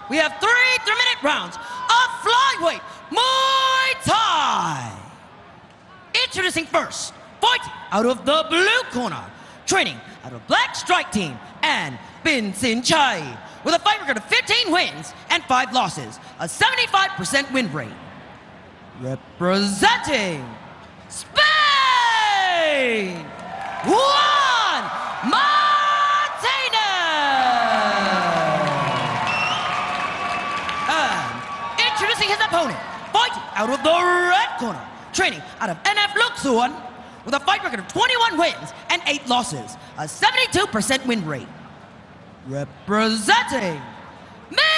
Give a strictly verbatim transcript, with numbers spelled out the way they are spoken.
we have three three-minute rounds of flyweight Muay Thai. Introducing first, fight out of the blue corner, training out of Black Strike Team and Bin Sin Chai, with a fight record of fifteen wins and five losses, a seventy-five percent win rate. Representing Spain, Juan Martinez. And introducing his opponent, fighting out of the red corner, training out of N F Luxor, with a fight record of twenty-one wins and eight losses, a seventy-two percent win rate. Representing